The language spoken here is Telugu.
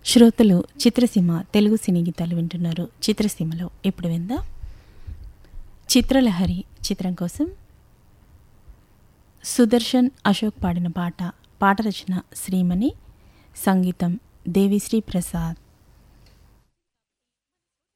శ్రోతలు చిత్రసీమ తెలుగు సినీ గీతాలు వింటున్నారు. చిత్రసీమలో ఇప్పుడు విందాం చిత్రలహరి చిత్రం కోసం సుదర్శన్ అశోక్ పాడిన పాట. పాట రచన శ్రీమణి, సంగీతం దేవిశ్రీ ప్రసాద్.